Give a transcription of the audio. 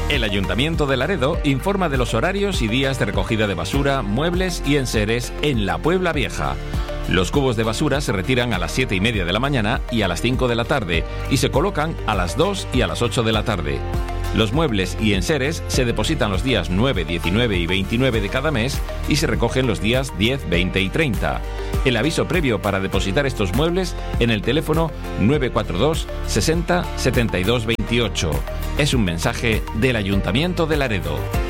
El Ayuntamiento de Laredo informa de los horarios y días de recogida de basura, muebles y enseres en la Puebla Vieja. Los cubos de basura se retiran a las 7:30 de la mañana y a las 5 de la tarde y se colocan a las 2 y a las 8 de la tarde. Los muebles y enseres se depositan los días 9, 19 y 29 de cada mes y se recogen los días 10, 20 y 30. El aviso previo para depositar estos muebles en el teléfono 942 60 72 28. Es un mensaje del Ayuntamiento de Laredo.